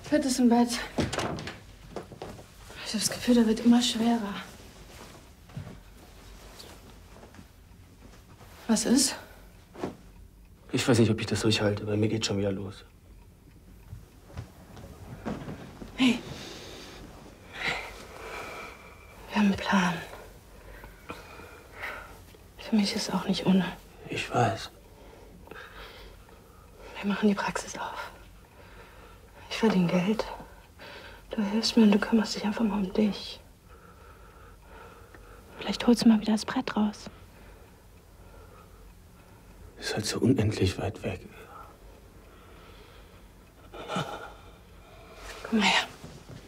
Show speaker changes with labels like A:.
A: Fett ist im Bett. Ich habe das Gefühl, der wird immer schwerer. Was ist?
B: Ich weiß nicht, ob ich das durchhalte, weil mir geht schon wieder los.
A: Hey. Wir haben einen Plan. Für mich ist es auch nicht ohne.
B: Ich weiß.
A: Wir machen die Praxis auf. Ich verdiene Geld. Du hilfst mir und du kümmerst dich einfach mal um dich. Vielleicht holst du mal wieder das Brett raus.
B: Ist halt so unendlich weit weg.
A: Komm mal her.